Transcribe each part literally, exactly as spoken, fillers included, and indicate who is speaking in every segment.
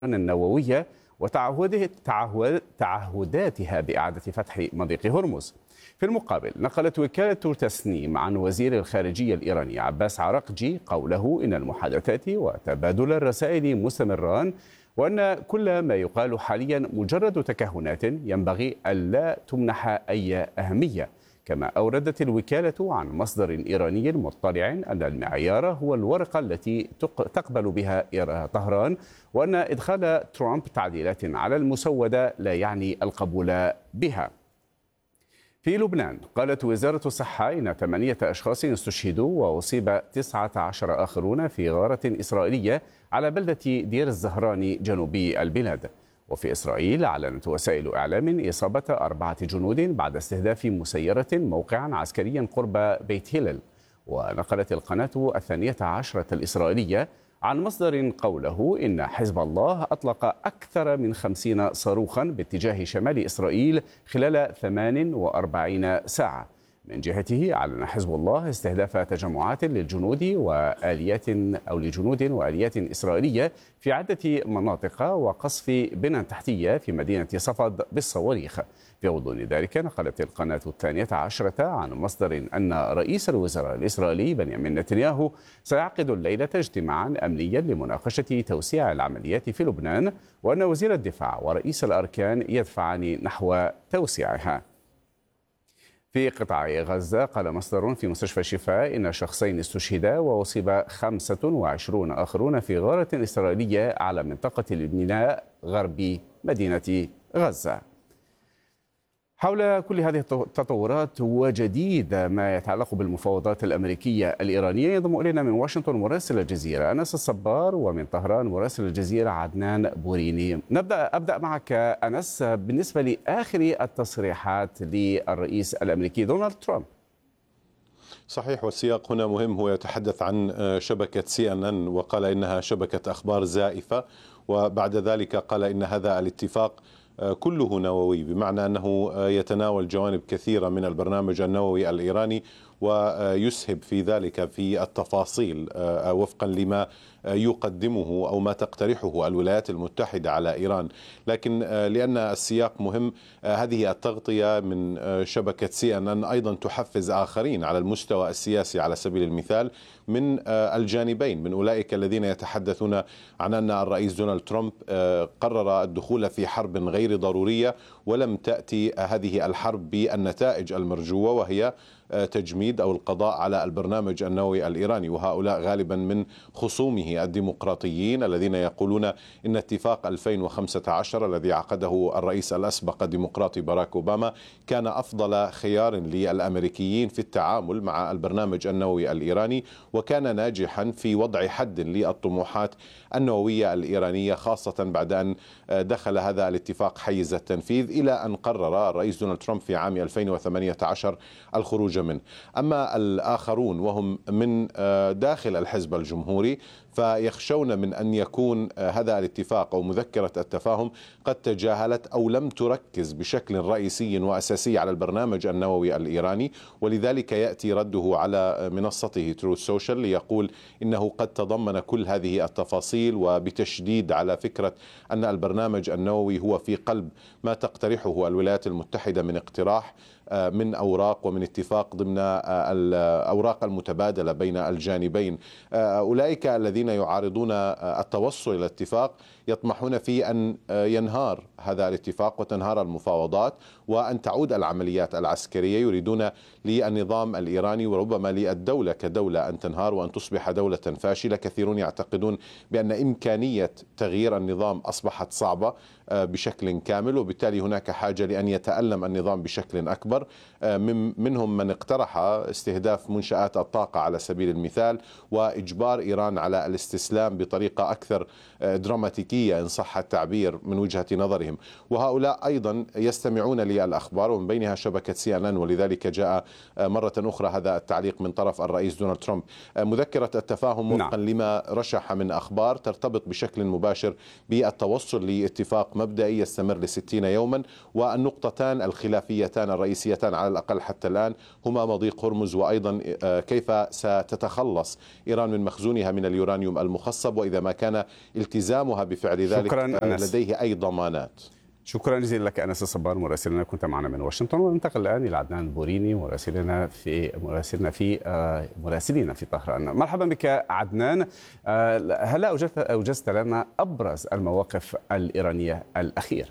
Speaker 1: النووية وتعهده تعهد تعهداتها بإعادة فتح مضيق هرمز. في المقابل نقلت وكالة تسنيم عن وزير الخارجية الإيراني عباس عراقجي قوله إن المحادثات وتبادل الرسائل مستمران، وأن كل ما يقال حاليا مجرد تكهنات ينبغي ألا تمنح أي أهمية. كما أوردت الوكالة عن مصدر إيراني مطلع أن المعيار هو الورقة التي تقبل بها طهران، وأن إدخال ترامب تعديلات على المسودة لا يعني القبول بها. في لبنان قالت وزارة الصحة إن ثمانية أشخاص استشهدوا وأصيب تسعة عشر آخرون في غارة إسرائيلية على بلدة دير الزهراني جنوبي البلاد. وفي إسرائيل أعلنت وسائل إعلام إصابة أربعة جنود بعد استهداف مسيرة موقعا عسكريا قرب بيت هيلل. ونقلت القناة الثانية عشرة الإسرائيلية عن مصدر قوله إن حزب الله أطلق أكثر من خمسين صاروخا باتجاه شمال إسرائيل خلال ثمان وأربعين ساعة. من جهته أعلن حزب الله استهداف تجمعات للجنود وآليات أو لجنود وآليات إسرائيلية في عدة مناطق وقصف بنى تحتية في مدينة صفد بالصواريخ. في غضون ذلك نقلت القناة الثانية عشرة عن مصدر أن رئيس الوزراء الإسرائيلي بنيامين نتنياهو سيعقد الليلة اجتماعا أمنيا لمناقشة توسيع العمليات في لبنان، وأن وزير الدفاع ورئيس الأركان يدفعان نحو توسيعها. في قطاع غزة قال مصدر في مستشفى شفاء إن شخصين استشهدا وأصيب خمسة وعشرون آخرون في غارة إسرائيلية على منطقة الميناء غربي مدينة غزة. حول كل هذه التطورات وجديد ما يتعلق بالمفاوضات الأمريكية الإيرانية ينضم إلينا من واشنطن مراسل الجزيرة أنس الصبار، ومن طهران مراسل الجزيرة عدنان بوريني. نبدأ أبدأ معك أنس بالنسبة لآخر التصريحات للرئيس الأمريكي دونالد ترامب.
Speaker 2: صحيح، والسياق هنا مهم. هو يتحدث عن شبكة سي ان ان وقال إنها شبكة أخبار زائفة، وبعد ذلك قال إن هذا الاتفاق كله نووي، بمعنى أنه يتناول جوانب كثيرة من البرنامج النووي الإيراني ويسهب في ذلك في التفاصيل وفقا لما يقدمه أو ما تقترحه الولايات المتحدة على إيران. لكن لأن السياق مهم، هذه التغطية من شبكة سي ان ان أيضا تحفز آخرين على المستوى السياسي، على سبيل المثال من الجانبين، من أولئك الذين يتحدثون عن أن الرئيس دونالد ترامب قرر الدخول في حرب غير ضرورية، ولم تأتي هذه الحرب بالنتائج المرجوة، وهي تجميد أو القضاء على البرنامج النووي الإيراني. وهؤلاء غالبا من خصومه الديمقراطيين الذين يقولون إن اتفاق ألفين وخمسة عشر الذي عقده الرئيس الأسبق الديمقراطي باراك أوباما كان أفضل خيار للأمريكيين في التعامل مع البرنامج النووي الإيراني، وكان ناجحا في وضع حد للطموحات النووية الإيرانية، خاصة بعد أن دخل هذا الاتفاق حيز التنفيذ، إلى أن قرر الرئيس دونالد ترامب في عام ألفين وثمانية عشر الخروج منه. أما الآخرون وهم من داخل الحزب الجمهوري فيخشون من أن يكون هذا الاتفاق أو مذكرة التفاهم قد تجاهلت أو لم تركز بشكل رئيسي وأساسي على البرنامج النووي الإيراني، ولذلك يأتي رده على منصته تروث سوشيال ليقول إنه قد تضمن كل هذه التفاصيل، وبتشديد على فكرة أن البرنامج النووي هو في قلب ما تقترحه الولايات المتحدة من اقتراح من أوراق ومن اتفاق ضمن الأوراق المتبادلة بين الجانبين. أولئك الذين يعارضون التوصل إلى الاتفاق يطمحون في أن ينهار هذا الاتفاق وتنهار المفاوضات وأن تعود العمليات العسكرية. يريدون للنظام الإيراني وربما للدولة كدولة أن تنهار وأن تصبح دولة فاشلة. كثيرون يعتقدون بأن إمكانية تغيير النظام أصبحت صعبة بشكل كامل، وبالتالي هناك حاجة لأن يتألم النظام بشكل أكبر. منهم من اقترح استهداف منشآت الطاقة على سبيل المثال، وإجبار إيران على الاستسلام بطريقة أكثر دراماتيكية إن صح التعبير من وجهة نظرهم. وهؤلاء أيضا يستمعون للأخبار ومن بينها شبكة سي ان ان، ولذلك جاء مرة أخرى هذا التعليق من طرف الرئيس دونالد ترامب. مذكرة التفاهم وفقا لما رشح من أخبار ترتبط بشكل مباشر بالتوصل لاتفاق مبدئي يستمر لستين يوما، والنقطتان الخلافيتان الرئيسيتان رئيسيتان على الأقل حتى الآن هما مضيق هرمز، وأيضا كيف ستتخلص إيران من مخزونها من اليورانيوم المخصب، وإذا ما كان التزامها بفعل ذلك لديه أي ضمانات.
Speaker 1: شكرا جزيلا لك أنس الصبار مراسلنا، كنت معنا من واشنطن. وننتقل الآن إلى عدنان البوريني مراسلنا في مراسلنا في مراسلين في طهران. مرحبا بك عدنان. هل أوجزت أوجزت لنا أبرز المواقف الإيرانية الأخيرة؟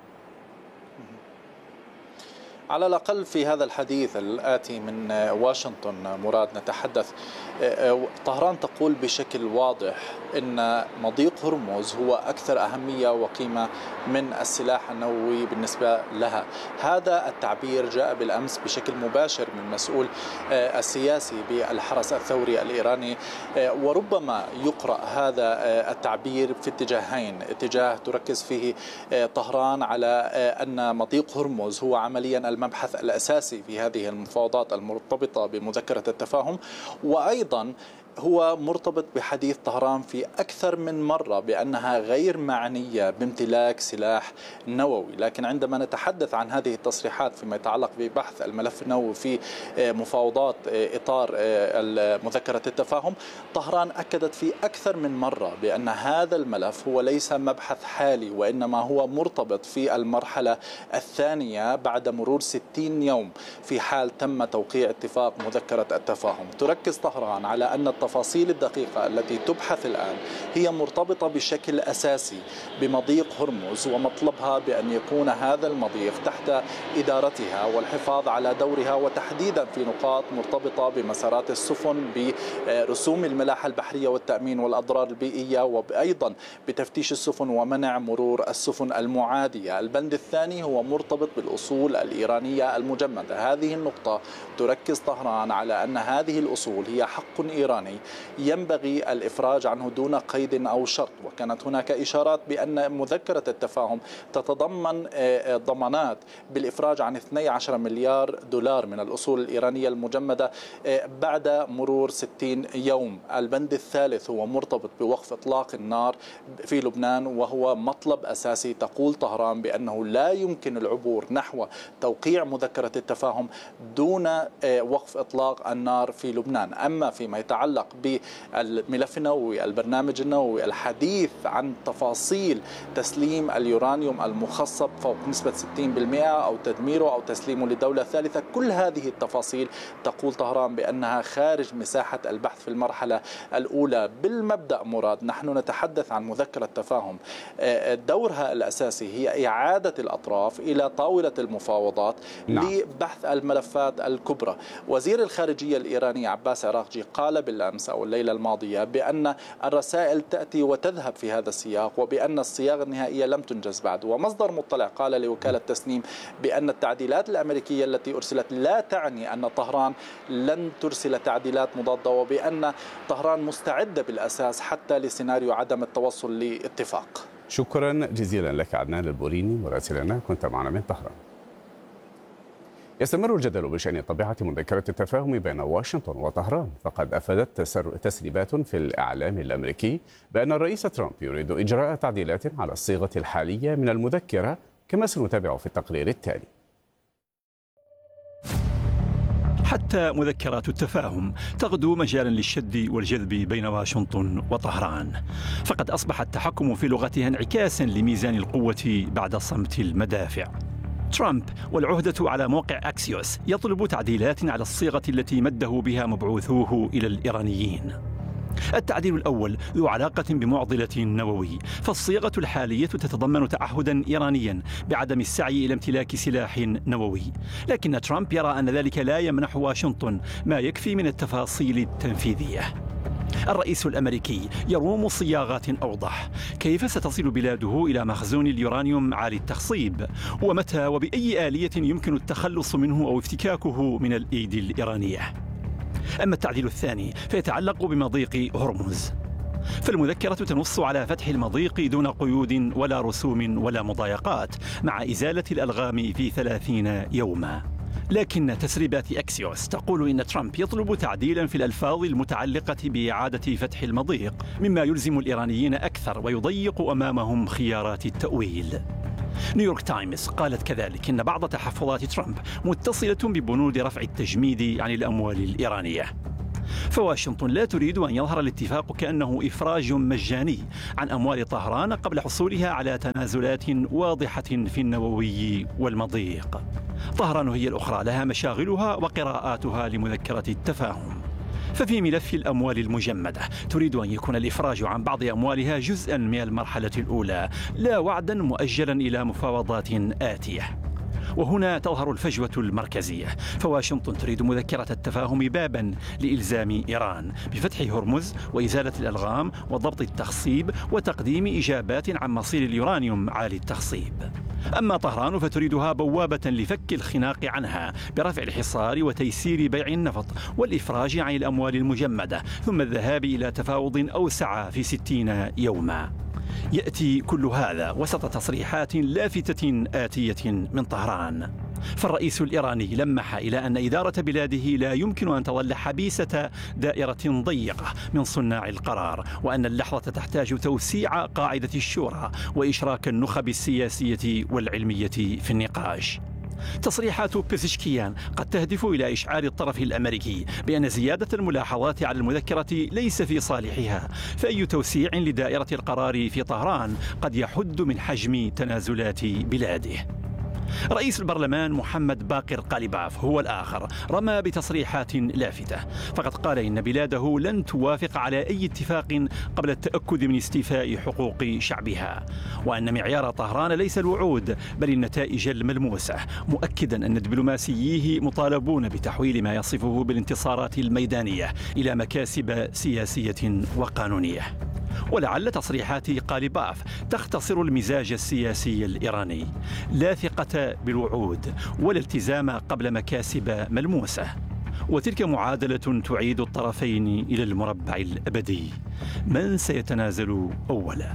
Speaker 3: على الأقل في هذا الحديث الآتي من واشنطن مراد نتحدث. طهران تقول بشكل واضح أن مضيق هرمز هو أكثر أهمية وقيمة من السلاح النووي بالنسبة لها. هذا التعبير جاء بالأمس بشكل مباشر من مسؤول السياسي بالحرس الثوري الإيراني، وربما يقرأ هذا التعبير في اتجاهين. اتجاه تركز فيه طهران على أن مضيق هرمز هو عمليا المبحث الأساسي في هذه المفاوضات المرتبطة بمذكرة التفاهم، وأيضا هو مرتبط بحديث طهران في أكثر من مرة بأنها غير معنية بامتلاك سلاح نووي. لكن عندما نتحدث عن هذه التصريحات فيما يتعلق ببحث الملف النووي في مفاوضات إطار مذكرة التفاهم، طهران أكدت في أكثر من مرة بأن هذا الملف هو ليس مبحث حالي، وإنما هو مرتبط في المرحلة الثانية بعد مرور ستين يوم في حال تم توقيع اتفاق مذكرة التفاهم. تركز طهران على أن التفاصيل الدقيقة التي تبحث الآن هي مرتبطة بشكل أساسي بمضيق هرمز، ومطلبها بأن يكون هذا المضيق تحت إدارتها والحفاظ على دورها، وتحديدا في نقاط مرتبطة بمسارات السفن، برسوم الملاحة البحرية والتأمين والأضرار البيئية، وأيضا بتفتيش السفن ومنع مرور السفن المعادية. البند الثاني هو مرتبط بالأصول الإيرانية المجمدة. هذه النقطة تركز طهران على أن هذه الأصول هي حق إيراني ينبغي الإفراج عنه دون قيد أو شرط. وكانت هناك إشارات بأن مذكرة التفاهم تتضمن ضمانات بالإفراج عن اثني عشر مليار دولار من الأصول الإيرانية المجمدة بعد مرور ستين يوم. البند الثالث هو مرتبط بوقف إطلاق النار في لبنان، وهو مطلب أساسي. تقول طهران بأنه لا يمكن العبور نحو توقيع مذكرة التفاهم دون وقف إطلاق النار في لبنان. أما فيما يتعلق بالملف النووي، البرنامج النووي، الحديث عن تفاصيل تسليم اليورانيوم المخصب فوق نسبة ستين بالمئة أو تدميره أو تسليمه لدولة ثالثة، كل هذه التفاصيل تقول طهران بأنها خارج مساحة البحث في المرحلة الأولى. بالمبدأ مراد نحن نتحدث عن مذكرة تفاهم دورها الأساسي هي إعادة الأطراف إلى طاولة المفاوضات نعم. لبحث الملفات الكبرى. وزير الخارجية الإيراني عباس عراقجي قال بالأمس أو الليلة الماضية بأن الرسائل تأتي وتذهب في هذا السياق، وبأن الصياغة النهائية لم تنجز بعد. ومصدر مطلع قال لوكالة تسنيم بأن التعديلات الأمريكية التي أرسلت لا تعني أن طهران لن ترسل تعديلات مضادة، وبأن طهران مستعدة بالأساس حتى لسيناريو عدم التوصل لاتفاق.
Speaker 1: شكرا جزيلا لك عدنان البوريني مراسلنا، كنت معنا من طهران. يستمر الجدل بشأن طبيعة مذكرة التفاهم بين واشنطن وطهران، فقد أفادت تسريبات في الإعلام الأمريكي بأن الرئيس ترامب يريد إجراء تعديلات على الصيغة الحالية من المذكرة، كما سنتابع في التقرير التالي.
Speaker 4: حتى مذكرات التفاهم تغدو مجالا للشد والجذب بين واشنطن وطهران، فقد أصبح التحكم في لغتها انعكاسا لميزان القوة بعد صمت المدافع. ترامب والعهدة على موقع أكسيوس يطلب تعديلات على الصيغة التي مده بها مبعوثوه إلى الإيرانيين. التعديل الأول ذو علاقة بمعضلة نووي، فالصيغة الحالية تتضمن تعهدا إيرانيا بعدم السعي إلى امتلاك سلاح نووي، لكن ترامب يرى أن ذلك لا يمنح واشنطن ما يكفي من التفاصيل التنفيذية. الرئيس الأمريكي يروم صياغات أوضح. كيف ستصل بلاده إلى مخزون اليورانيوم عالي التخصيب؟ ومتى وبأي آلية يمكن التخلص منه أو افتكاكه من الأيدي الإيرانية؟ أما التعديل الثاني فيتعلق بمضيق هرمز، فالمذكرة تنص على فتح المضيق دون قيود ولا رسوم ولا مضايقات، مع إزالة الألغام في ثلاثين يوما. لكن تسريبات أكسيوس تقول إن ترامب يطلب تعديلا في الألفاظ المتعلقة بإعادة فتح المضيق، مما يلزم الإيرانيين أكثر ويضيق أمامهم خيارات التأويل. نيويورك تايمز قالت كذلك إن بعض تحفظات ترامب متصلة ببنود رفع التجميد عن الأموال الإيرانية. فواشنطن لا تريد أن يظهر الاتفاق كأنه إفراج مجاني عن أموال طهران قبل حصولها على تنازلات واضحة في النووي والمضيق. طهران هي الأخرى لها مشاغلها وقراءاتها لمذكرة التفاهم. ففي ملف الأموال المجمدة تريد أن يكون الإفراج عن بعض أموالها جزءا من المرحلة الأولى، لا وعدا مؤجلا إلى مفاوضات آتية. وهنا تظهر الفجوة المركزية، فواشنطن تريد مذكرة التفاهم بابا لإلزام إيران بفتح هرمز وإزالة الألغام وضبط التخصيب وتقديم إجابات عن مصير اليورانيوم عالي التخصيب. أما طهران فتريدها بوابة لفك الخناق عنها برفع الحصار وتيسير بيع النفط والإفراج عن الأموال المجمدة، ثم الذهاب إلى تفاوض أوسع في ستين يوما. يأتي كل هذا وسط تصريحات لافتة آتية من طهران. فالرئيس الإيراني لمح إلى أن إدارة بلاده لا يمكن أن تظل حبيسة دائرة ضيقة من صناع القرار، وأن اللحظة تحتاج توسيع قاعدة الشورى وإشراك النخب السياسية والعلمية في النقاش. تصريحات بيزشكيان قد تهدف إلى إشعار الطرف الأمريكي بأن زيادة الملاحظات على المذكرة ليس في صالحها، فأي توسيع لدائرة القرار في طهران قد يحد من حجم تنازلات بلاده. رئيس البرلمان محمد باقر قاليباف هو الآخر رمى بتصريحات لافتة، فقد قال إن بلاده لن توافق على أي اتفاق قبل التأكد من استيفاء حقوق شعبها، وأن معيار طهران ليس الوعود بل النتائج الملموسة، مؤكدا أن دبلوماسييه مطالبون بتحويل ما يصفه بالانتصارات الميدانية إلى مكاسب سياسية وقانونية. ولعل تصريحات قاليباف تختصر المزاج السياسي الإيراني: لا ثقة بالوعود ولا التزام قبل مكاسب ملموسة، وتلك معادلة تعيد الطرفين إلى المربع الأبدي. من سيتنازل أولا؟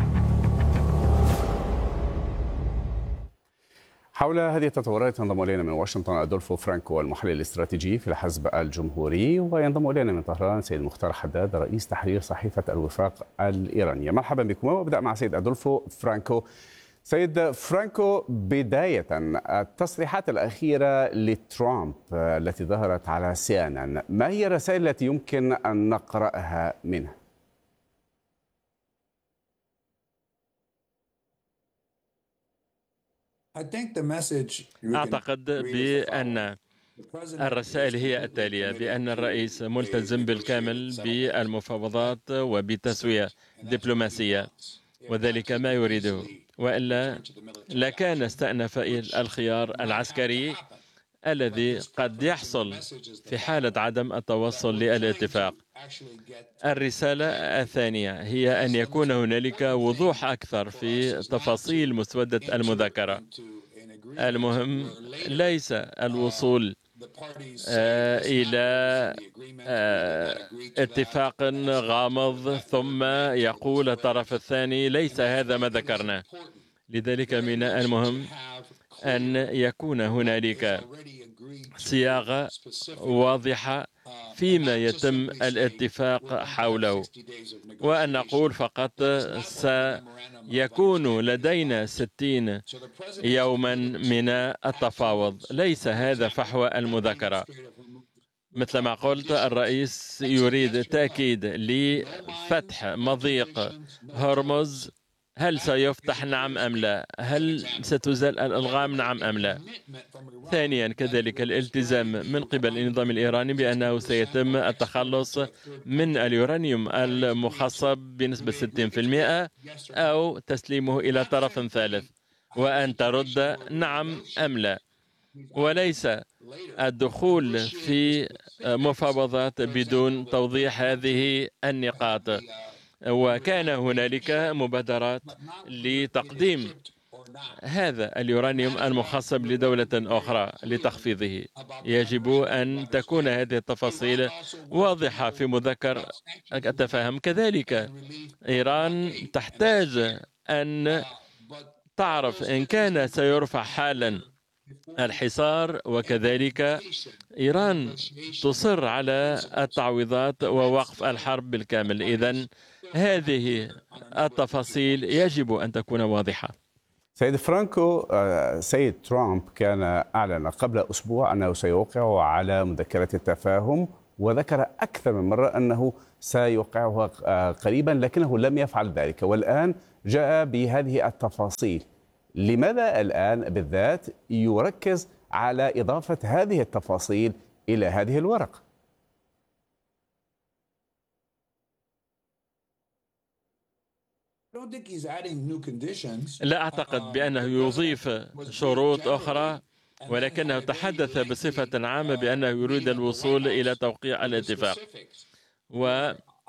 Speaker 1: حول هذه التطورات ينضم إلينا من واشنطن أدولفو فرانكو المحلل الاستراتيجي في الحزب الجمهوري، وينضم إلينا من طهران سيد مختار حداد رئيس تحرير صحيفة الوفاق الإيرانية. مرحبا بكم. وابدأ مع سيد أدولفو فرانكو. سيد فرانكو، بداية التصريحات الأخيرة لترامب التي ظهرت على سي إن إن، ما هي الرسائل التي يمكن أن نقرأها منها؟
Speaker 5: أعتقد بأن الرسائل هي التالية: بأن الرئيس ملتزم بالكامل بالمفاوضات وبتسوية دبلوماسية، وذلك ما يريده، وإلا لكان استأنف الخيار العسكري الذي قد يحصل في حالة عدم التوصل للاتفاق. الرسالة الثانية هي أن يكون هنالك وضوح أكثر في تفاصيل مسودة المذكرة. المهم ليس الوصول إلى اتفاق غامض ثم يقول الطرف الثاني ليس هذا ما ذكرنا. لذلك من المهم أن يكون هنالك صياغة واضحة فيما يتم الاتفاق حوله، وأن نقول فقط سيكون لدينا ستين يوما من التفاوض. ليس هذا فحوى المذكرة. مثل ما قلت، الرئيس يريد تأكيد لفتح مضيق هرمز. هل سيفتح؟ نعم أم لا؟ هل ستزال الألغام؟ نعم أم لا؟ ثانيا، كذلك الالتزام من قبل النظام الإيراني بأنه سيتم التخلص من اليورانيوم المخصب بنسبة ستين بالمئة أو تسليمه إلى طرف ثالث، وأن ترد نعم أم لا، وليس الدخول في مفاوضات بدون توضيح هذه النقاط. وكان هنالك مبادرات لتقديم هذا اليورانيوم المخصب لدولة أخرى لتخفيضه. يجب أن تكون هذه التفاصيل واضحة في مذكر التفاهم. كذلك إيران تحتاج أن تعرف إن كان سيرفع حالا الحصار، وكذلك إيران تصر على التعويضات ووقف الحرب بالكامل. إذن هذه التفاصيل يجب أن تكون واضحة.
Speaker 1: سيد فرانكو، سيد ترامب كان أعلن قبل أسبوع أنه سيوقع على مذكرة التفاهم، وذكر أكثر من مرة أنه سيوقعها قريبا، لكنه لم يفعل ذلك، والآن جاء بهذه التفاصيل. لماذا الآن بالذات يركز على إضافة هذه التفاصيل إلى هذه الورقة؟
Speaker 5: لا أعتقد بأنه يضيف شروط أخرى، ولكنه تحدث بصفة عامة بأنه يريد الوصول إلى توقيع الاتفاق. و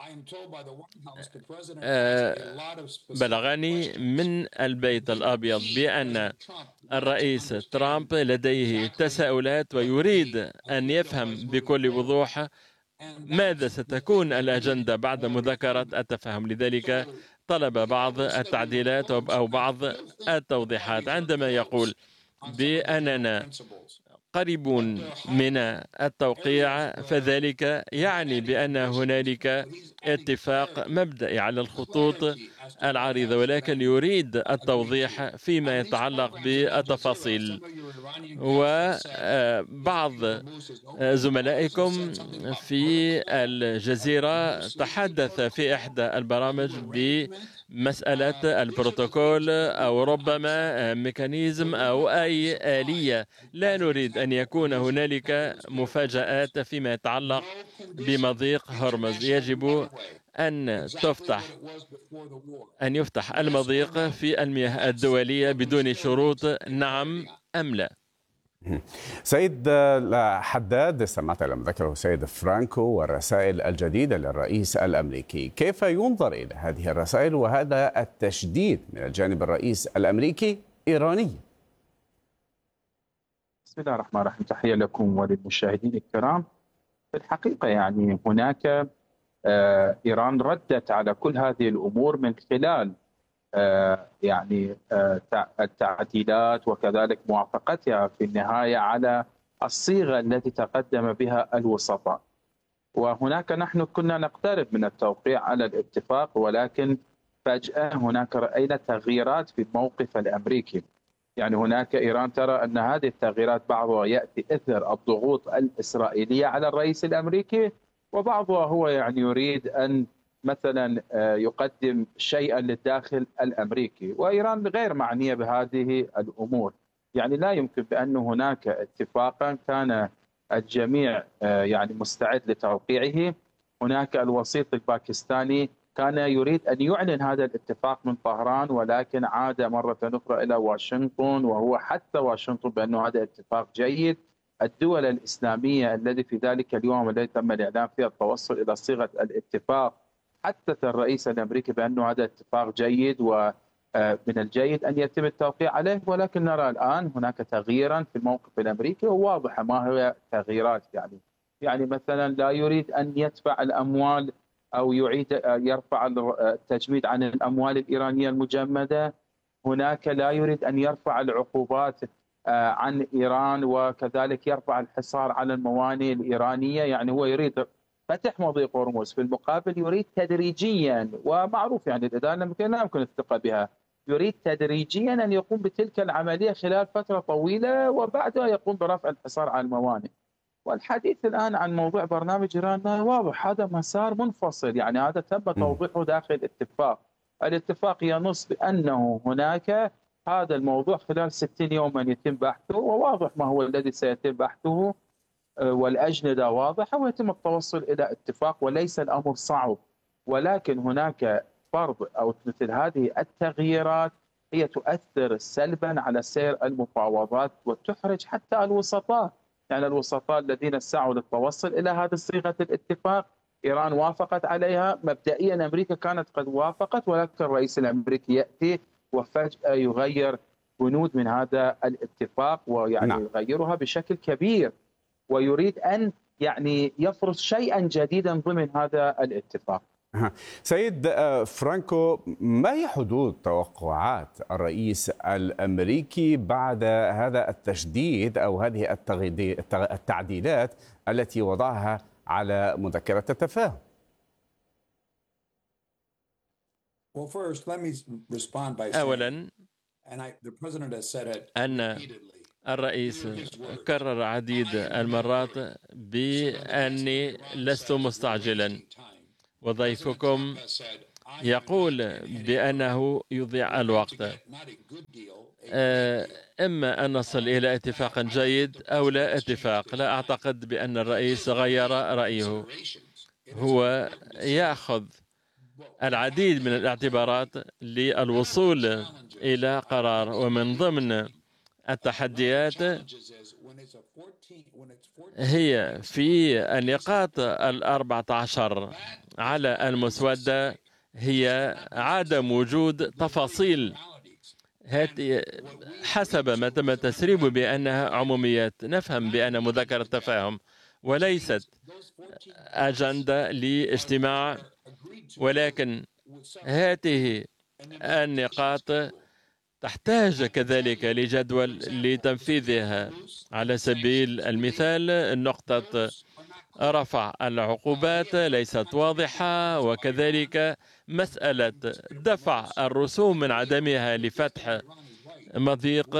Speaker 5: بلغني من البيت الأبيض بأن الرئيس ترامب لديه تساؤلات ويريد أن يفهم بكل وضوح ماذا ستكون الأجندة بعد مذاكرة التفاهم. لذلك طلب بعض التعديلات أو بعض التوضيحات. عندما يقول بأننا قريبون من التوقيع فذلك يعني بأن هنالك اتفاق مبدئي على الخطوط العريضة، ولكن يريد التوضيح فيما يتعلق بالتفاصيل. وبعض زملائكم في الجزيرة تحدث في إحدى البرامج بمسألة البروتوكول أو ربما ميكانيزم أو أي آلية. لا نريد أن يكون هنالك مفاجآت فيما يتعلق بمضيق هرمز. يجب أن تفتح أن يفتح المضيق في المياه الدولية بدون شروط، نعم أم لا.
Speaker 1: سيد حداد، استمعت لما ذكره سيد فرانكو والرسائل الجديدة للرئيس الأمريكي، كيف ينظر إلى هذه الرسائل وهذا التشديد من الجانب الرئيس الأمريكي إيراني؟
Speaker 6: بسم الله الرحمن الرحيم، تحية لكم وللمشاهدين الكرام. في الحقيقة يعني هناك آه إيران ردت على كل هذه الأمور من خلال آه يعني آه التعديلات وكذلك موافقتها في النهاية على الصيغة التي تقدم بها الوسطاء. وهناك نحن كنا نقترب من التوقيع على الاتفاق، ولكن فجأة هناك رأينا تغييرات في الموقف الأمريكي. يعني هناك إيران ترى أن هذه التغييرات بعضها يأتي إثر الضغوط الإسرائيلية على الرئيس الأمريكي، وبعضها هو يعني يريد أن مثلا يقدم شيئا للداخل الأمريكي، وإيران غير معنية بهذه الأمور. يعني لا يمكن بأن هناك اتفاقا كان الجميع يعني مستعد لتوقيعه. هناك الوسيط الباكستاني كان يريد أن يعلن هذا الاتفاق من طهران، ولكن عاد مرة أخرى إلى واشنطن، وهو حتى واشنطن بأنه هذا اتفاق جيد. الدول الإسلامية الذي في ذلك اليوم الذي تم الإعلان فيها التوصل إلى صيغة الاتفاق حدث الرئيس الأمريكي بأنه هذا اتفاق جيد ومن الجيد أن يتم التوقيع عليه. ولكن نرى الآن هناك تغييرا في الموقف الأمريكي، وواضح ما هي تغييرات. يعني يعني مثلا لا يريد أن يدفع الأموال أو يعيد يرفع التجميد عن الأموال الإيرانية المجمدة. هناك لا يريد أن يرفع العقوبات عن إيران، وكذلك يرفع الحصار على الموانئ الإيرانية. يعني هو يريد فتح مضيق هرمز، في المقابل يريد تدريجيا، ومعروف يعني الإدارة الأمريكية لا يمكن الثقة بها، يريد تدريجيا أن يقوم بتلك العملية خلال فترة طويلة، وبعدها يقوم برفع الحصار على الموانئ. والحديث الآن عن موضوع برنامج إيران واضح، هذا مسار منفصل. يعني هذا تم توضيحه داخل الاتفاق. الاتفاق ينص بأنه هناك هذا الموضوع خلال ستين يوما يتم بحثه، وواضح ما هو الذي سيتم بحثه، والأجندة واضحة، ويتم التوصل إلى اتفاق، وليس الأمر صعب. ولكن هناك فرض أو مثل هذه التغييرات هي تؤثر سلبا على سير المفاوضات وتحرج حتى الوسطاء. يعني الوسطاء الذين سعوا للتوصل إلى هذه صيغة الاتفاق، إيران وافقت عليها مبدئيا، أمريكا كانت قد وافقت، ولكن الرئيس الأمريكي يأتي وفجأة يغير بنود من هذا الاتفاق، ويعني نعم. يغيرها بشكل كبير، ويريد أن يعني يفرض شيئا جديدا ضمن هذا الاتفاق.
Speaker 1: سيد فرانكو، ما هي حدود توقعات الرئيس الأمريكي بعد هذا التشديد أو هذه التعديلات التي وضعها على مذكرة التفاهم؟
Speaker 5: أولا أن الرئيس كرر عديد المرات بأني لست مستعجلا، وضيفكم يقول بأنه يضيع الوقت. إما أن نصل إلى اتفاق جيد أو لا اتفاق. لا أعتقد بأن الرئيس غير رأيه، هو يأخذ العديد من الاعتبارات للوصول إلى قرار، ومن ضمن التحديات هي في النقاط الأربعة عشر على المسودة هي عدم وجود تفاصيل حسب ما تم التسريب بأنها عموميات. نفهم بأن مذكرة تفاهم وليست أجندة لاجتماع، ولكن هذه النقاط تحتاج كذلك لجدول لتنفيذها. على سبيل المثال نقطة رفع العقوبات ليست واضحة، وكذلك مسألة دفع الرسوم من عدمها لفتح مضيق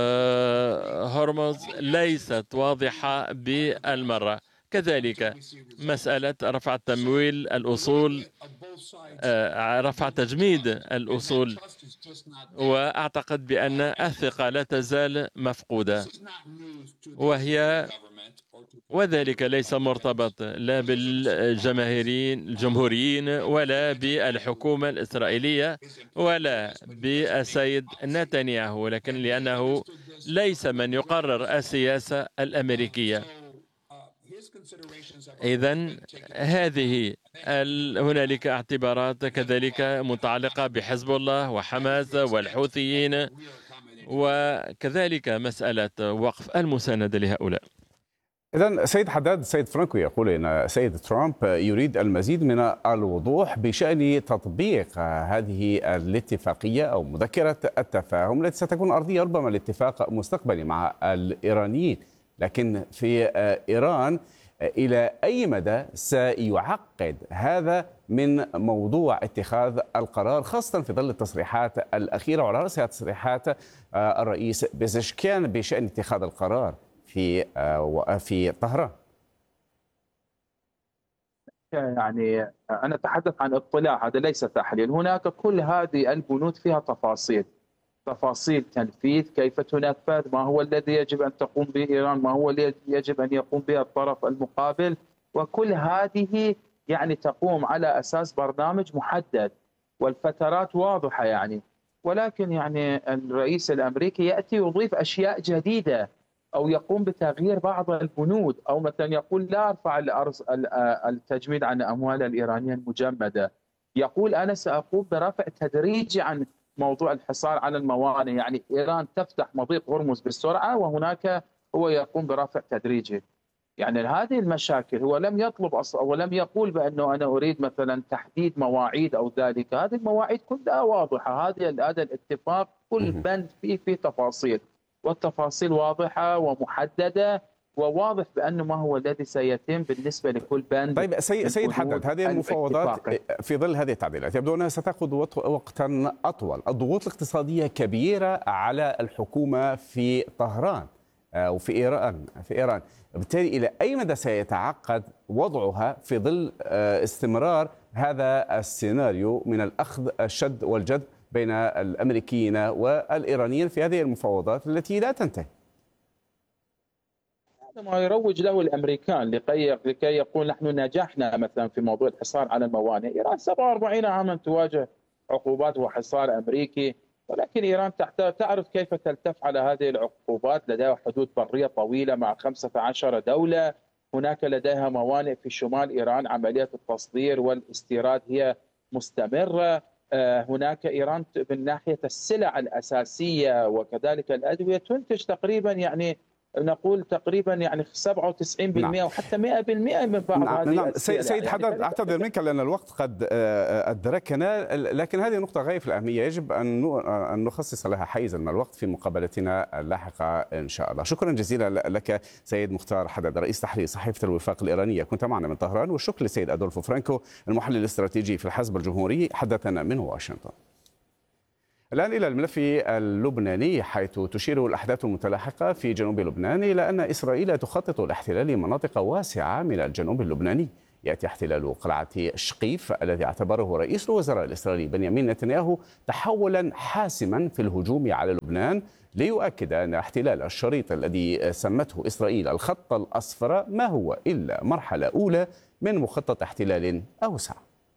Speaker 5: هرمز ليست واضحة بالمرة. كذلك مسألة رفع تمويل الأصول، رفع تجميد الأصول، وأعتقد بأن الثقة لا تزال مفقودة، وهي وذلك ليس مرتبط لا بالجماهيريين الجمهوريين ولا بالحكومة الإسرائيلية ولا بالسيد نتنياهو، لكن لأنه ليس من يقرر السياسة الأمريكية. إذن هذه هنالك اعتبارات كذلك متعلقة بحزب الله وحماس والحوثيين، وكذلك مسألة وقف المساندة لهؤلاء.
Speaker 1: إذن سيد حداد، سيد فرانكو يقول أن سيد ترامب يريد المزيد من الوضوح بشأن تطبيق هذه الاتفاقية أو مذكرة التفاهم التي ستكون أرضية ربما لاتفاق مستقبلي مع الإيرانيين، لكن في إيران إلى أي مدى سيعقد هذا من موضوع اتخاذ القرار، خاصة في ظل التصريحات الأخيرة وعلى رأسها تصريحات الرئيس بيزشكيان بشأن اتخاذ القرار في في طهران؟
Speaker 6: يعني أنا أتحدث عن اطلاع، هذا ليس تحليل. هناك كل هذه البنود فيها تفاصيل، تفاصيل تنفيذ، كيف تنفذ، ما هو الذي يجب أن تقوم به إيران، ما هو الذي يجب أن يقوم به الطرف المقابل، وكل هذه يعني تقوم على أساس برنامج محدد والفترات واضحة يعني. ولكن يعني الرئيس الأمريكي يأتي يضيف أشياء جديدة أو يقوم بتغيير بعض البنود، أو مثلا يقول لا أرفع التجميد عن الأموال الإيرانية المجمدة، يقول أنا سأقوم برفع تدريجي عن موضوع الحصار على الموانئ، يعني إيران تفتح مضيق هرمز بالسرعة وهناك هو يقوم برفع تدريجي. يعني هذه المشاكل هو لم يطلب أصلا ولم يقول بأنه أنا أريد مثلا تحديد مواعيد أو ذلك، هذه المواعيد كلها واضحة، هذا هذا الاتفاق كل بند فيه في تفاصيل، والتفاصيل واضحة ومحددة، وواضح بأنه ما هو الذي سيتم بالنسبة لكل بند.
Speaker 1: طيب سيد سيد حداد، هذه المفاوضات في ظل هذه التعديلات يبدو أنها ستأخذ وقتا أطول، الضغوط الاقتصادية كبيرة على الحكومة في طهران وفي إيران في إيران بالتالي إلى أي مدى سيتعقد وضعها في ظل استمرار هذا السيناريو من الأخذ الشد والجذب بين الأمريكيين والإيرانيين في هذه المفاوضات التي لا تنتهي؟
Speaker 6: هذا ما يروج له الأمريكان لكي لكي يقول نحن نجحنا مثلا في موضوع الحصار على الموانئ. إيران سبعة وأربعين عاما تواجه عقوبات وحصار أمريكي، ولكن إيران تعرف كيف تلتف على هذه العقوبات. لديها حدود برية طويلة مع خمسة عشر دولة، هناك لديها موانئ في شمال إيران، عملية التصدير والاستيراد هي مستمرة. هناك إيران من ناحية السلع الأساسية وكذلك الأدوية تنتج تقريبا يعني نقول تقريبا يعني سبعة وتسعين بالمئة نعم. وحتى مئة بالمئة من بعض
Speaker 1: نعم.
Speaker 6: هذه
Speaker 1: نعم. سيد حداد، يعني أعتذر منك لأن الوقت قد أدركنا، لكن هذه نقطة غاية في الأهمية يجب أن نخصص لها حيزا من الوقت في مقابلتنا اللاحقة إن شاء الله. شكرا جزيلا لك سيد مختار حداد، رئيس تحرير صحيفة الوفاق الإيرانية، كنت معنا من طهران، والشكر للسيد أدولفو فرانكو المحلل الاستراتيجي في الحزب الجمهوري حدثنا من واشنطن. الآن إلى الملف اللبناني، حيث تشير الأحداث المتلاحقة في جنوب لبنان إلى أن إسرائيل تخطط لاحتلال مناطق واسعة من الجنوب اللبناني. يأتي احتلال قلعة شقيف الذي اعتبره رئيس الوزراء الإسرائيلي بنيامين نتنياهو تحولا حاسما في الهجوم على لبنان، ليؤكد أن احتلال الشريط الذي سمته إسرائيل الخط الأصفر ما هو إلا مرحلة أولى من مخطط احتلال أوسع.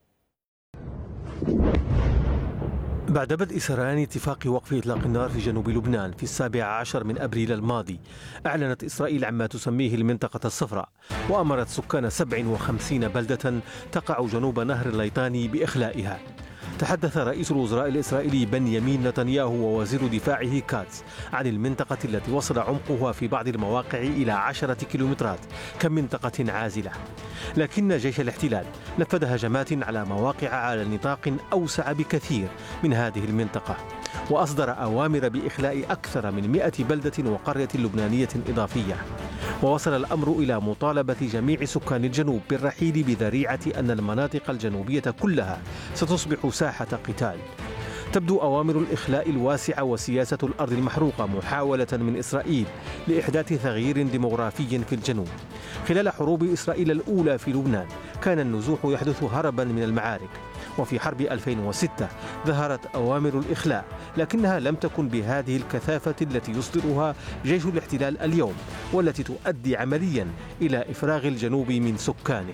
Speaker 7: بعد بدء سريان اتفاق وقف إطلاق النار في جنوب لبنان في السابع عشر من أبريل الماضي، أعلنت إسرائيل عما تسميه المنطقة الصفراء، وأمرت سكان سبع وخمسين بلدة تقع جنوب نهر الليطاني بإخلائها. تحدث رئيس الوزراء الإسرائيلي بنيامين نتنياهو ووزير دفاعه كاتس عن المنطقة التي وصل عمقها في بعض المواقع إلى عشرة كيلومترات كمنطقة عازلة، لكن جيش الاحتلال نفذ هجمات على مواقع على نطاق أوسع بكثير من هذه المنطقة، وأصدر أوامر بإخلاء أكثر من مئة بلدة وقرية لبنانية إضافية. ووصل الأمر إلى مطالبة جميع سكان الجنوب بالرحيل بذريعة أن المناطق الجنوبية كلها ستصبح ساحة قتال. تبدو أوامر الإخلاء الواسعة وسياسة الأرض المحروقة محاولة من إسرائيل لإحداث تغيير ديمغرافي في الجنوب. خلال حروب إسرائيل الأولى في لبنان كان النزوح يحدث هربا من المعارك، وفي حرب ألفين وستة ظهرت أوامر الإخلاء، لكنها لم تكن بهذه الكثافة التي يصدرها جيش الاحتلال اليوم، والتي تؤدي عمليا إلى إفراغ الجنوب من سكانه.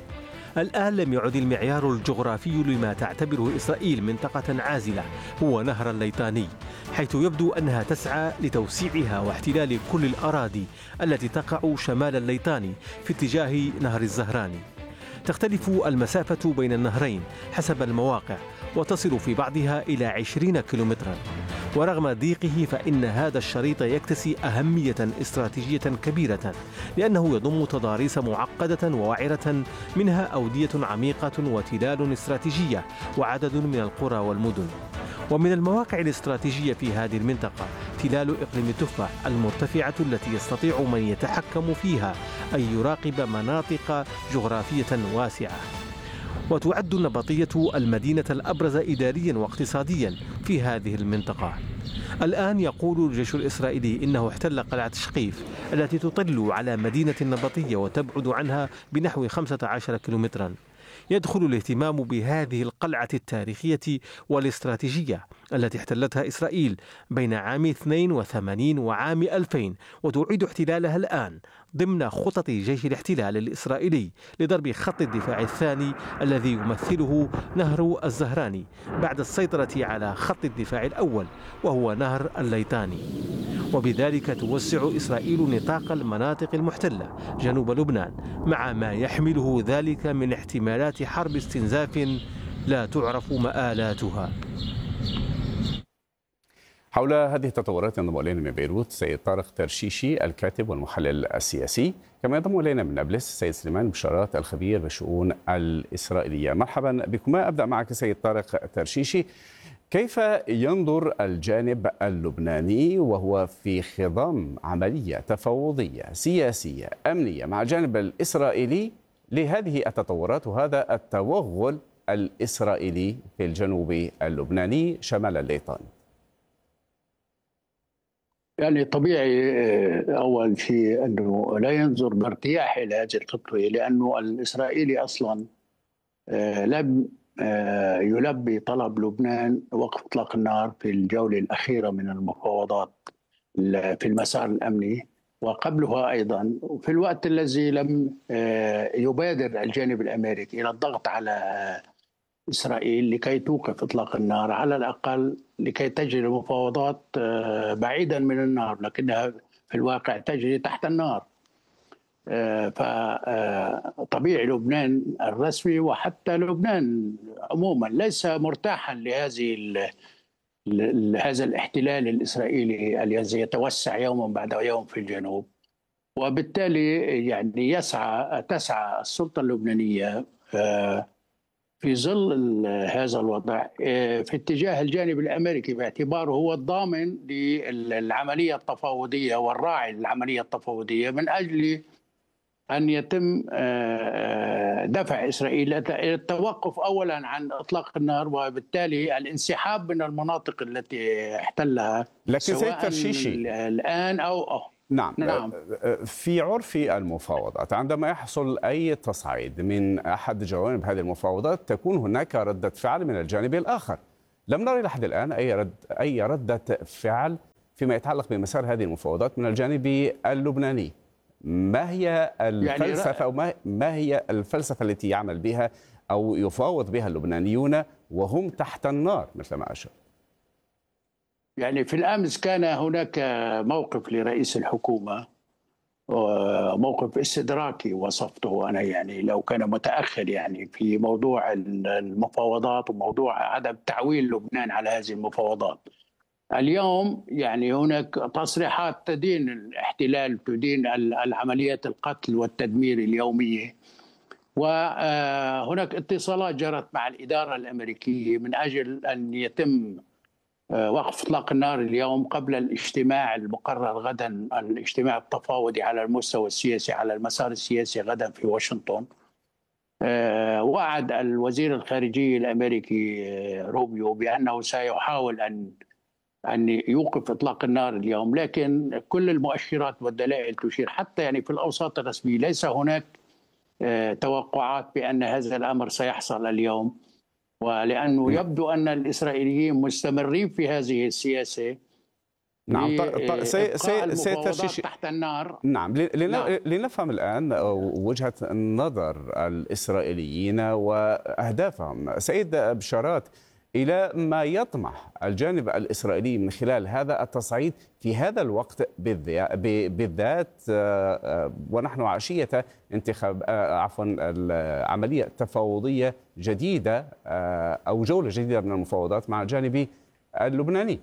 Speaker 7: الآن لم يعد المعيار الجغرافي لما تعتبره إسرائيل منطقة عازلة هو نهر الليطاني، حيث يبدو أنها تسعى لتوسيعها واحتلال كل الأراضي التي تقع شمال الليطاني في اتجاه نهر الزهراني. تختلف المسافة بين النهرين حسب المواقع، وتصل في بعضها إلى عشرين كيلومترا. ورغم ضيقه فإن هذا الشريط يكتسي أهمية استراتيجية كبيرة، لأنه يضم تضاريس معقدة ووعرة، منها أودية عميقة وتلال استراتيجية وعدد من القرى والمدن. ومن المواقع الاستراتيجية في هذه المنطقة تلال إقليم التفاح المرتفعة التي يستطيع من يتحكم فيها أن يراقب مناطق جغرافية واسعة. وتعد النبطية المدينة الأبرز إداريا واقتصاديا في هذه المنطقة. الآن يقول الجيش الإسرائيلي إنه احتل قلعة شقيف التي تطل على مدينة النبطية وتبعد عنها بنحو خمسة عشر كيلومترا. يدخل الاهتمام بهذه القلعة التاريخية والاستراتيجية التي احتلتها إسرائيل بين عام اثنين وثمانين وعام ألفين، وتعيد احتلالها الآن ضمن خطط جيش الاحتلال الإسرائيلي لضرب خط الدفاع الثاني الذي يمثله نهر الزهراني بعد السيطرة على خط الدفاع الأول وهو نهر الليطاني. وبذلك توسع إسرائيل نطاق المناطق المحتلة جنوب لبنان، مع ما يحمله ذلك من احتمالات حرب استنزاف لا تعرف مآلاتها.
Speaker 1: حول هذه التطورات ينضم إلينا من بيروت سيد طارق ترشيشي الكاتب والمحلل السياسي، كما ينضم إلينا من نابلس سيد سليمان بشارات الخبير بالشؤون الإسرائيلية. مرحبا بكما. أبدأ معك سيد طارق ترشيشي، كيف ينظر الجانب اللبناني وهو في خضم عملية تفاوضية سياسية أمنية مع الجانب الإسرائيلي لهذه التطورات وهذا التوغل الإسرائيلي في الجنوب اللبناني شمال الليطان؟
Speaker 8: يعني طبيعي أول شيء أنه لا ينظر بارتياح إلى هذه الخطوة، لأنه الإسرائيلي أصلا لم يلبي طلب لبنان وقف إطلاق النار في الجولة الأخيرة من المفاوضات في المسار الأمني، وقبلها أيضا في الوقت الذي لم يبادر الجانب الأمريكي إلى الضغط على إسرائيل لكي توقف إطلاق النار، على الأقل لكي تجري المفاوضات بعيدا من النار، لكنها في الواقع تجري تحت النار. فطبيعي لبنان الرسمي وحتى لبنان عموما ليس مرتاحا لهذه هذا الاحتلال الإسرائيلي الذي يتوسع يوما بعد يوم في الجنوب، وبالتالي يعني يسعى تسعى السلطة اللبنانية في ظل هذا الوضع في اتجاه الجانب الأمريكي باعتباره هو الضامن للعملية التفاوضية والراعي للعملية التفاوضية من أجل أن يتم دفع إسرائيل إلى التوقف أولا عن إطلاق النار، وبالتالي الانسحاب من المناطق التي احتلها،
Speaker 1: لكن
Speaker 8: سواء الآن أو أو
Speaker 1: نعم. نعم في عرف المفاوضات عندما يحصل أي تصعيد من أحد جوانب هذه المفاوضات تكون هناك ردة فعل من الجانب الآخر. لم نرى لحد الآن أي رد أي ردة فعل فيما يتعلق بمسار هذه المفاوضات من الجانب اللبناني. ما هي الفلسفة أو ما ما هي الفلسفة التي يعمل بها أو يفاوض بها اللبنانيون وهم تحت النار مثل ما أشار؟
Speaker 8: يعني في الأمس كان هناك موقف لرئيس الحكومة، موقف استدراكي وصفته أنا، يعني لو كان متأخر يعني في موضوع المفاوضات وموضوع عدم تعويل لبنان على هذه المفاوضات. اليوم يعني هناك تصريحات تدين الاحتلال، تدين العمليات القتل والتدمير اليومية، وهناك اتصالات جرت مع الإدارة الأمريكية من أجل أن يتم وقف إطلاق النار اليوم قبل الاجتماع المقرر غدا، الاجتماع التفاوضي على المستوى السياسي على المسار السياسي غدا في واشنطن. وعد الوزير الخارجية الأمريكي روبيو بأنه سيحاول أن أن يوقف إطلاق النار اليوم، لكن كل المؤشرات والدلائل تشير حتى يعني في الأوساط الرسمية ليس هناك توقعات بأن هذا الأمر سيحصل اليوم، ولأنه يبدو أن الإسرائيليين مستمرين في هذه السياسة.
Speaker 1: نعم سي سي سي
Speaker 8: تحت النار.
Speaker 1: نعم. نعم لنفهم الآن وجهة نظر الإسرائيليين وأهدافهم. سيد بشارات، إلى ما يطمح الجانب الإسرائيلي من خلال هذا التصعيد في هذا الوقت بالذات ونحن عشية انتخاب عفوا العملية تفاوضية جديدة أو جولة جديدة من المفاوضات مع الجانب اللبناني؟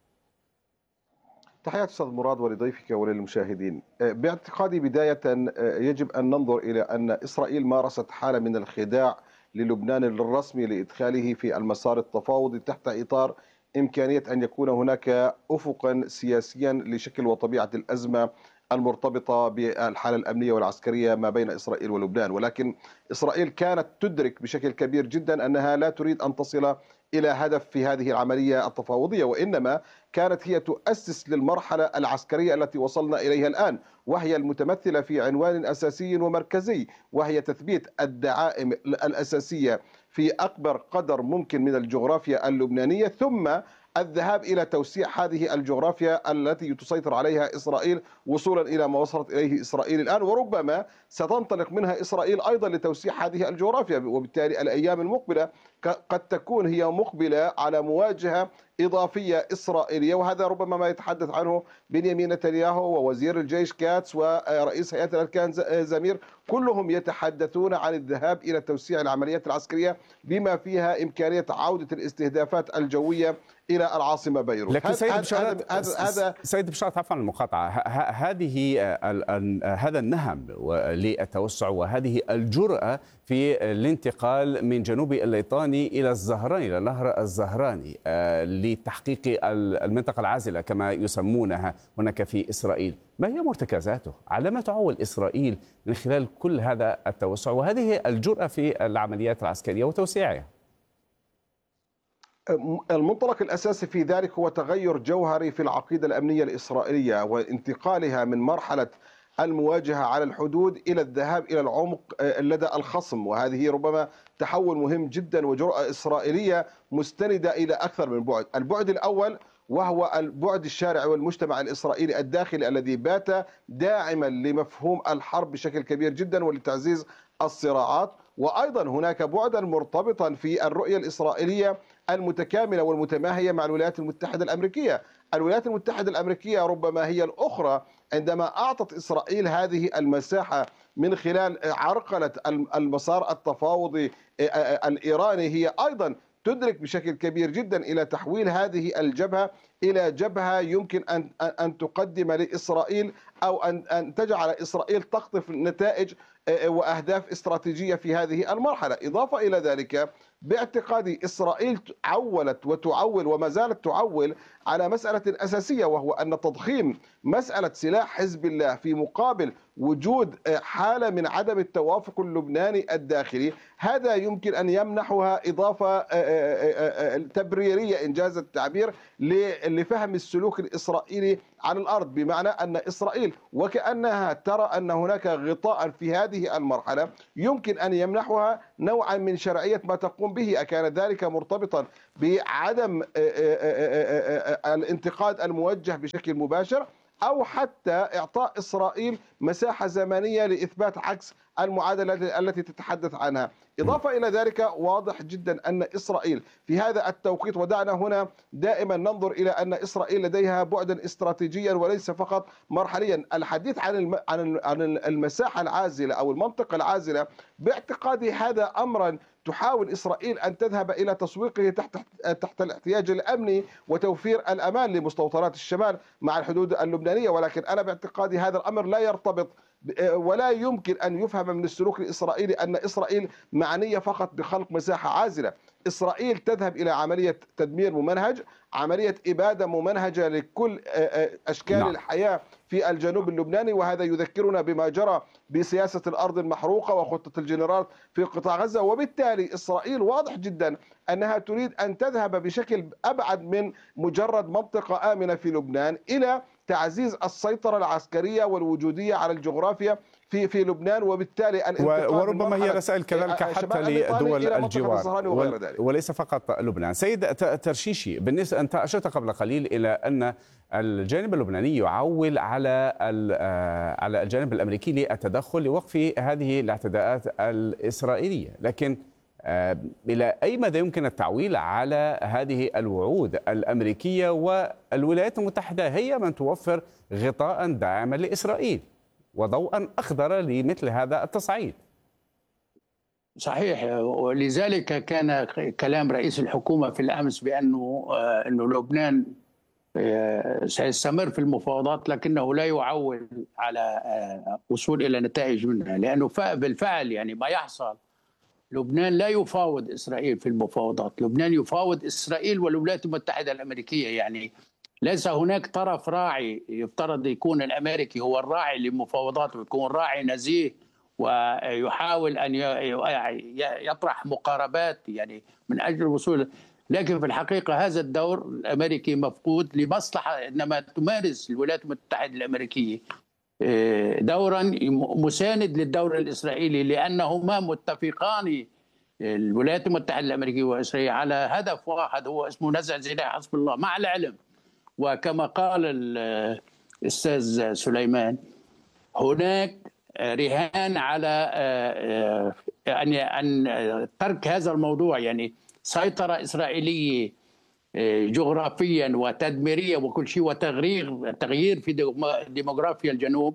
Speaker 9: تحيات أستاذ مراد ولضيفك وللمشاهدين. باعتقادي بداية يجب أن ننظر إلى أن إسرائيل مارست حالة من الخداع للبنان الرسمي لإدخاله في المسار التفاوضي تحت إطار إمكانية أن يكون هناك أفقا سياسيا لشكل وطبيعة الأزمة المرتبطة بالحالة الأمنية والعسكرية ما بين إسرائيل ولبنان. ولكن إسرائيل كانت تدرك بشكل كبير جدا أنها لا تريد أن تصل إلى هدف في هذه العملية التفاوضية، وإنما كانت هي تؤسس للمرحلة العسكرية التي وصلنا إليها الآن، وهي المتمثلة في عنوان أساسي ومركزي، وهي تثبيت الدعائم الأساسية في أكبر قدر ممكن من الجغرافيا اللبنانية، ثم الذهاب إلى توسيع هذه الجغرافيا التي تسيطر عليها إسرائيل وصولا إلى ما وصلت إليه إسرائيل الآن، وربما ستنطلق منها إسرائيل أيضا لتوسيع هذه الجغرافيا. وبالتالي الأيام المقبلة قد تكون هي مقبلة على مواجهة إضافية إسرائيلية، وهذا ربما ما يتحدث عنه بنيامين نتنياهو ووزير الجيش كاتس ورئيس هيئة الأركان زمير، كلهم يتحدثون عن الذهاب إلى توسيع العمليات العسكرية بما فيها إمكانية عودة الاستهدافات الجوية إلى العاصمة بيروت.
Speaker 1: لكن سيد بشارات هذا سيد بشارات عفوا عن المقاطعة، هذه هذا النهم للتوسع وهذه الجرأة في الانتقال من جنوب الليطاني إلى الزهراني إلى نهر الزهراني لتحقيق المنطقة العازلة كما يسمونها هناك في إسرائيل، ما هي مرتكزاته؟ على ما تعول إسرائيل من خلال كل هذا التوسع وهذه الجرأة في العمليات العسكرية وتوسيعها؟
Speaker 9: المنطلق الأساسي في ذلك هو تغير جوهري في العقيدة الأمنية الإسرائيلية وانتقالها من مرحلة المواجهة على الحدود إلى الذهاب إلى العمق لدى الخصم، وهذه ربما تحول مهم جدا وجرأة إسرائيلية مستندة إلى أكثر من بعد. البعد الأول وهو البعد الشارعي والمجتمع الإسرائيلي الداخلي الذي بات داعما لمفهوم الحرب بشكل كبير جدا ولتعزيز الصراعات، وأيضا هناك بعدا مرتبطا في الرؤية الإسرائيلية المتكاملة والمتماهية مع الولايات المتحدة الأمريكية. الولايات المتحدة الأمريكية ربما هي الأخرى عندما أعطت إسرائيل هذه المساحة من خلال عرقلة المسار التفاوضي الإيراني، هي أيضا تدرك بشكل كبير جدا إلى تحويل هذه الجبهة إلى جبهة يمكن أن أن تقدم لإسرائيل أو أن أن تجعل إسرائيل تخطف نتائج وأهداف استراتيجية في هذه المرحلة. إضافة إلى ذلك باعتقادي إسرائيل عولت وتعول وما زالت تعول على مسألة أساسية، وهو أن تضخيم مسألة سلاح حزب الله في مقابل وجود حالة من عدم التوافق اللبناني الداخلي، هذا يمكن أن يمنحها إضافة تبريرية إنجاز التعبير لفهم السلوك الإسرائيلي على الأرض، بمعنى أن إسرائيل وكأنها ترى أن هناك غطاء في هذه المرحلة يمكن أن يمنحها نوعا من شرعية ما تقوم به، أكان ذلك مرتبطا بعدم الانتقاد الموجه بشكل مباشر أو حتى إعطاء إسرائيل مساحة زمنية لإثبات عكس المعادلة التي تتحدث عنها. إضافة إلى ذلك واضح جدا أن إسرائيل في هذا التوقيت، ودعنا هنا دائما ننظر إلى أن إسرائيل لديها بعدا استراتيجيا وليس فقط مرحليا. الحديث عن عن المساحة العازلة أو المنطقة العازلة باعتقادي هذا أمرا تحاول إسرائيل أن تذهب إلى تسويقه تحت تحت الاحتياج الأمني وتوفير الأمان لمستوطنات الشمال مع الحدود اللبنانية، ولكن أنا باعتقادي هذا الأمر لا يرتبط ولا يمكن أن يفهم من السلوك الإسرائيلي أن إسرائيل معنية فقط بخلق مساحة عازلة. إسرائيل تذهب إلى عملية تدمير ممنهج، عملية إبادة ممنهجة لكل أشكال نعم. الحياة في الجنوب اللبناني، وهذا يذكرنا بما جرى بسياسة الأرض المحروقة وخطة الجنرال في قطاع غزة. وبالتالي إسرائيل واضح جدا أنها تريد أن تذهب بشكل أبعد من مجرد منطقة آمنة في لبنان إلى تعزيز السيطرة العسكرية والوجودية على الجغرافيا في في لبنان، وبالتالي
Speaker 1: وربما هي رسائل كذلك حتى لدول الجوار وليس فقط لبنان. سيد ترشيشي، بالنسبة أنت أشرت قبل قليل إلى أن الجانب اللبناني يعول على على الجانب الأمريكي للتدخل لوقف هذه الاعتداءات الإسرائيلية، لكن إلى أي مدى يمكن التعويل على هذه الوعود الأمريكية والولايات المتحدة هي من توفر غطاء داعما لإسرائيل وضوءا أخضر لمثل هذا التصعيد؟
Speaker 8: صحيح، ولذلك كان كلام رئيس الحكومة في الأمس بأنه أنه لبنان سيستمر في المفاوضات لكنه لا يعول على وصول إلى نتائج منها، لأنه بالفعل يعني ما يحصل لبنان لا يفاوض إسرائيل في المفاوضات، لبنان يفاوض إسرائيل والولايات المتحدة الأمريكية، يعني ليس هناك طرف راعي. يفترض يكون الأمريكي هو الراعي للمفاوضات ويكون راعي نزيه ويحاول أن يطرح مقاربات يعني من أجل الوصول، لكن في الحقيقة هذا الدور الأمريكي مفقود لمصلحة، إنما تمارس الولايات المتحدة الأمريكية دورا مساند للدور الإسرائيلي، لأنهما متفقان الولايات المتحدة الأمريكية وإسرائيل على هدف واحد هو اسمه نزع سلاح حزب الله، مع العلم وكما قال الأستاذ سليمان هناك رهان على أن أن ترك هذا الموضوع، يعني سيطرة إسرائيلية جغرافيا وتدميريا وكل شيء وتغيير تغيير في ديموغرافيا الجنوب،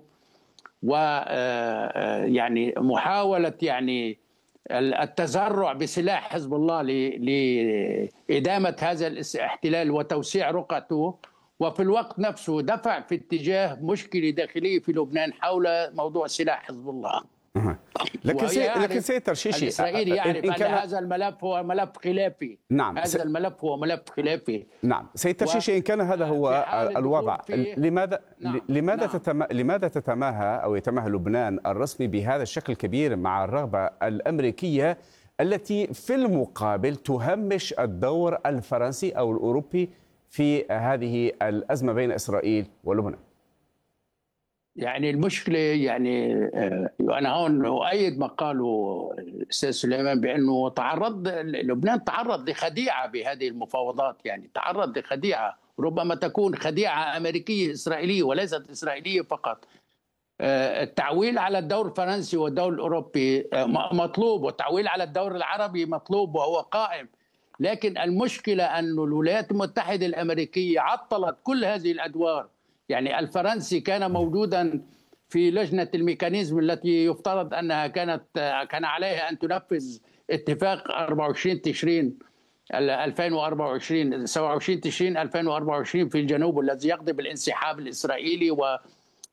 Speaker 8: ويعني محاولة يعني التزرع بسلاح حزب الله لإدامة هذا الاحتلال وتوسيع رقعته، وفي الوقت نفسه دفع في اتجاه مشكلة داخلية في لبنان حول موضوع سلاح حزب الله.
Speaker 1: لكن سي... لكن سيد ترشيشي
Speaker 8: الإسرائيلي يعرف إن كان... أن هذا الملف هو ملف خلافي.
Speaker 1: نعم.
Speaker 8: هذا س... الملف هو ملف خلافي.
Speaker 1: نعم سيد ترشيشي، و... إن كان هذا هو الوضع فيه... لماذا نعم. لماذا نعم. تتم... لماذا تتماهى أو يتماهى لبنان الرسمي بهذا الشكل الكبير مع الرغبة الأمريكية التي في المقابل تهمش الدور الفرنسي أو الأوروبي في هذه الأزمة بين إسرائيل ولبنان؟
Speaker 8: يعني المشكلة يعني أنا هون أؤيد ما قاله الأستاذ سليمان بأنه تعرض لبنان تعرض لخديعة بهذه المفاوضات، يعني تعرض لخديعة ربما تكون خديعة أمريكية إسرائيلية وليست إسرائيلية فقط. التعويل على الدور الفرنسي والدور الأوروبي مطلوب، والتعويل على الدور العربي مطلوب وهو قائم، لكن المشكلة أن الولايات المتحدة الأمريكية عطلت كل هذه الأدوار. يعني الفرنسي كان موجودا في لجنة الميكانيزم التي يفترض أنها كانت كان عليها أن تنفذ اتفاق أربعة وعشرين تشرين ألفين وأربعة وعشرين سبعة وعشرين تشرين ألفين وأربعة وعشرين في الجنوب، الذي يقضي بالانسحاب الإسرائيلي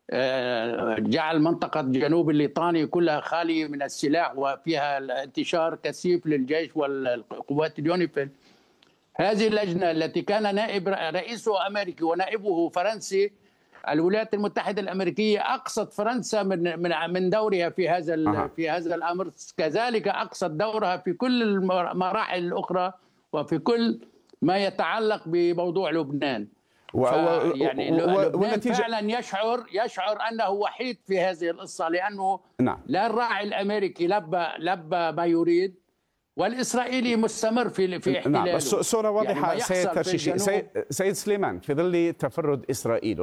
Speaker 8: جعل منطقة جنوب الليطاني كلها خالية من السلاح وفيها انتشار كثيف للجيش والقوات اليونيفيل. هذه اللجنة التي كان نائب رئيسه أمريكي ونائبه فرنسي، الولايات المتحدة الأمريكية أقصت فرنسا من من من دورها في هذا أه. في هذا الأمر، كذلك أقصت دورها في كل المراحل الأخرى وفي كل ما يتعلق بموضوع لبنان. و... يعني و... لبنان ونتيجة... فعلا يشعر يشعر أنه وحيد في هذه القصة، لأنه
Speaker 1: نعم.
Speaker 8: لا الراعي الأمريكي لبى لبى ما يريد، والإسرائيلي مستمر في في احتلاله.
Speaker 1: نعم. الصورة واضحة. يعني سيد ترشيشي، سيد... سيد سليمان، في ظل تفرد إسرائيل